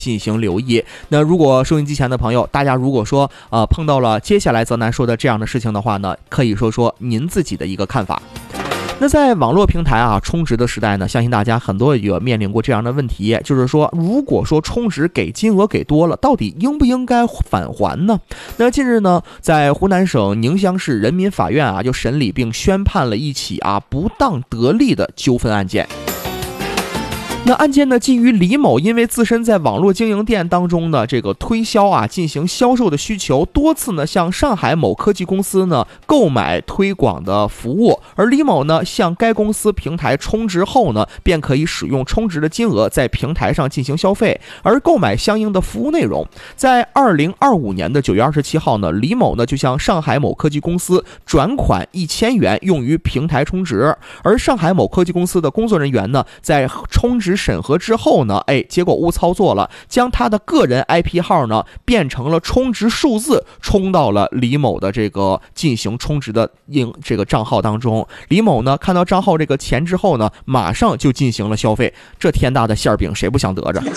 进行留意。那如果收音机前的朋友，大家如果说碰到了接下来泽南说的这样的事情的话呢，可以说说您自己的一个看法。那在网络平台充值的时代呢，相信大家很多也面临过这样的问题，就是说如果说充值给金额给多了，到底应不应该返还呢？那近日呢，在湖南省宁乡市人民法院就审理并宣判了一起不当得利的纠纷案件。那案件呢，基于李某因为自身在网络经营店当中的这个推销进行销售的需求，多次呢向上海某科技公司呢购买推广的服务，而李某呢向该公司平台充值后呢，便可以使用充值的金额在平台上进行消费，而购买相应的服务内容。在2025年的9月27号呢，李某呢就向上海某科技公司转款1000元用于平台充值，而上海某科技公司的工作人员呢在充值审核之后呢，结果误操作了，将他的个人 IP 号呢变成了充值数字，充到了李某的这个进行充值的这个账号当中。李某呢看到账号这个钱之后呢，马上就进行了消费，这天大的馅饼谁不想得着？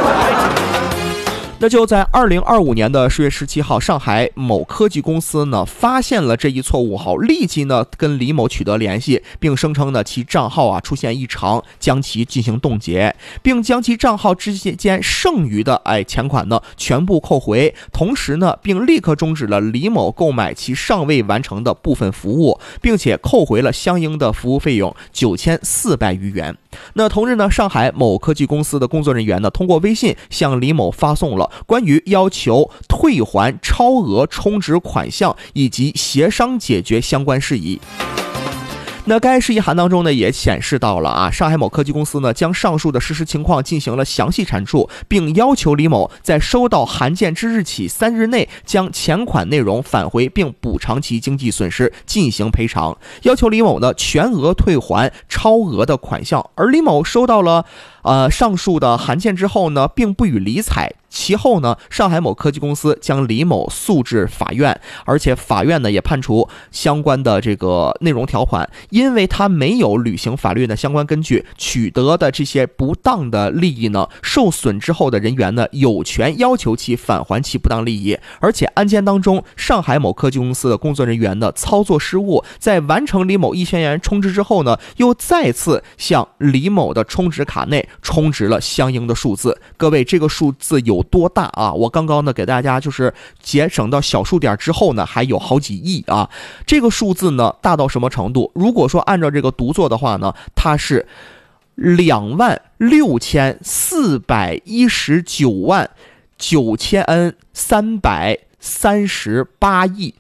那就在2025年的10月17号，上海某科技公司呢发现了这一错误后，立即呢跟李某取得联系，并声称呢其账号出现异常，将其进行冻结，并将其账号之间剩余的钱款呢全部扣回，同时呢并立刻终止了李某购买其尚未完成的部分服务，并且扣回了相应的服务费用9400余元。那同日呢，上海某科技公司的工作人员呢通过微信向李某发送了关于要求退还超额充值款项以及协商解决相关事宜。那该示意函当中呢也显示到了上海某科技公司呢将上述的事实情况进行了详细阐述，并要求李某在收到函件之日起3日内将钱款内容返回，并补偿其经济损失进行赔偿，要求李某呢全额退还超额的款项。而李某收到了上述的函件之后呢，并不予理睬。其后呢，上海某科技公司将李某诉至法院，而且法院呢也判处相关的这个内容条款，因为他没有履行法律的相关根据取得的这些不当的利益呢，受损之后的人员呢有权要求其返还其不当利益。而且案件当中，上海某科技公司的工作人员的操作失误，在完成李某1000元充值之后呢，又再次向李某的充值卡内充值了相应的数字。各位，这个数字有多大我刚刚呢给大家就是节省到小数点之后呢，还有好几亿这个数字呢大到什么程度？如果说按照这个读作的话呢，它是264949338亿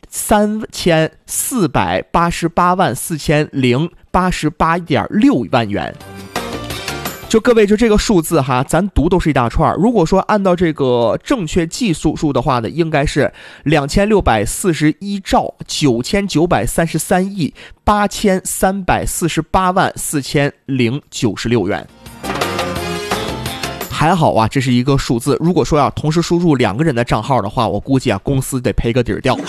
34884088.6万元。就各位，就这个数字咱读都是一大串。如果说按照这个正确计数的话呢，应该是2641兆9933亿83484096元。还好这是一个数字。如果说同时输入2个人的账号的话，我估计公司得赔个底儿掉。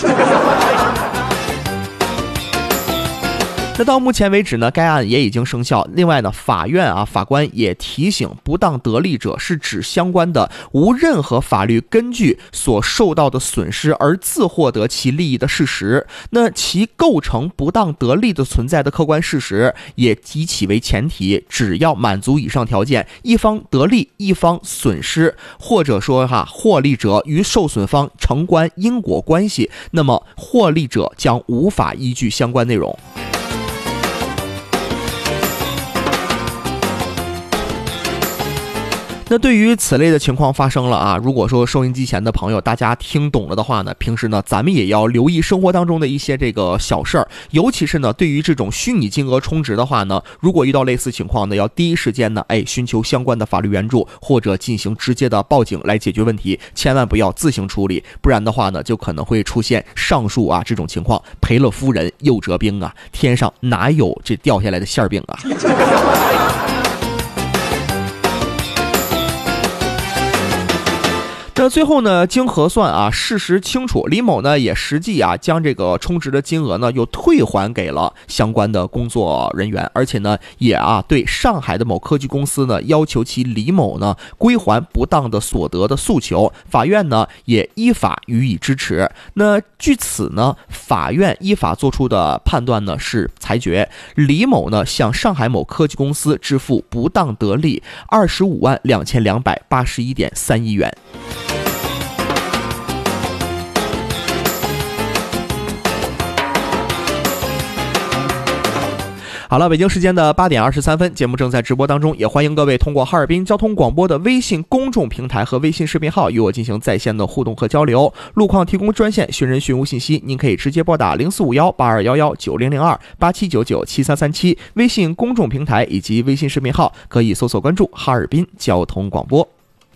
那到目前为止呢，该案也已经生效。另外呢，法院法官也提醒，不当得利者是指相关的无任何法律根据所受到的损失而自获得其利益的事实。那其构成不当得利的存在的客观事实，也以其为前提，只要满足以上条件，一方得利，一方损失，或者说获利者与受损方承关因果关系，那么获利者将无法依据相关内容。那对于此类的情况发生了如果说收音机前的朋友大家听懂了的话呢，平时呢咱们也要留意生活当中的一些这个小事儿，尤其是呢对于这种虚拟金额充值的话呢，如果遇到类似情况呢，要第一时间呢寻求相关的法律援助，或者进行直接的报警来解决问题，千万不要自行处理，不然的话呢就可能会出现上述这种情况，赔了夫人又折兵天上哪有这掉下来的馅饼那最后呢，经核算啊，事实清楚，李某呢也实际啊将这个充值的金额呢又退还给了相关的工作人员，而且呢也对上海的某科技公司呢要求其李某呢归还不当的所得的诉求，法院呢也依法予以支持。那据此呢，法院依法作出的判断呢是裁决李某呢向上海某科技公司支付不当得利252281.3亿元。好了，北京时间的8点23分，节目正在直播当中，也欢迎各位通过哈尔滨交通广播的微信公众平台和微信视频号与我进行在线的互动和交流。路况提供专线，寻人寻物信息，您可以直接拨打0451-8211-9002-8799-7337，微信公众平台以及微信视频号可以搜索关注哈尔滨交通广播。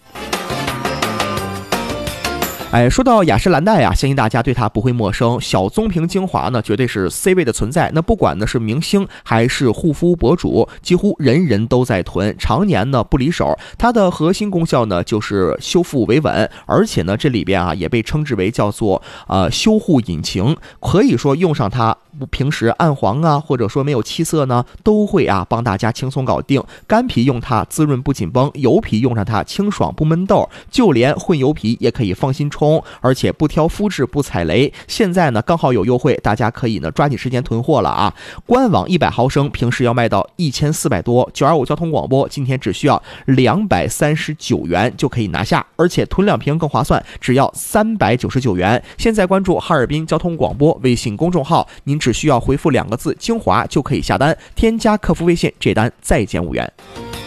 说到雅诗兰黛啊，相信大家对它不会陌生。小棕瓶精华呢，绝对是 C 位的存在。那不管呢是明星还是护肤博主，几乎人人都在囤，常年呢不离手。它的核心功效呢就是修复维稳，而且呢这里边也被称之为叫做修护引擎，可以说用上它，平时暗黄或者说没有气色呢，都会帮大家轻松搞定。干皮用它滋润不紧绷，油皮用上它清爽不闷痘，就连混油皮也可以放心冲，而且不挑肤质不踩雷。现在呢刚好有优惠，大家可以呢抓紧时间囤货了官网100毫升平时要卖到1400多，925交通广播今天只需要239元就可以拿下，而且囤2瓶更划算，只要399元。现在关注哈尔滨交通广播微信公众号，您只需要回复2个字精华就可以下单，添加客服微信，这单再减5元。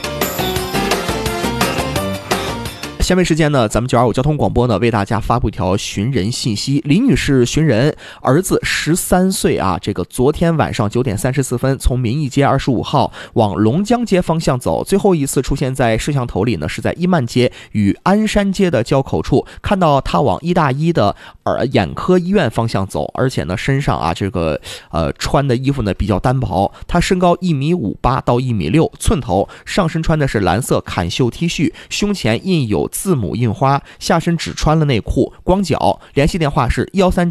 下面时间呢，咱们925交通广播呢为大家发布一条寻人信息。李女士寻人，儿子13岁这个昨天晚上9点34分从民义街25号往龙江街方向走，最后一次出现在摄像头里呢是在伊曼街与鞍山街的交口处，看到他往医大一的眼科医院方向走，而且呢身上这个穿的衣服呢比较单薄，他身高1.58米到1.6米，寸头，上身穿的是蓝色坎袖 T 恤，胸前印有字母印花，下身只穿了内裤，光脚。联系电话是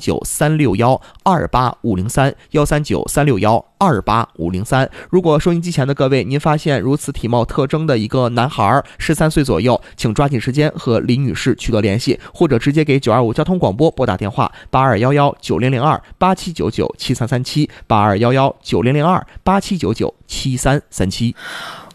139-361-2853，139-361-2853。如果收音机前的各位您发现如此体貌特征的一个男孩13岁左右，请抓紧时间和李女士取得联系，或者直接给925交通广播拨打电话8211-9002-8799-7337，8211-9002-8799-7337。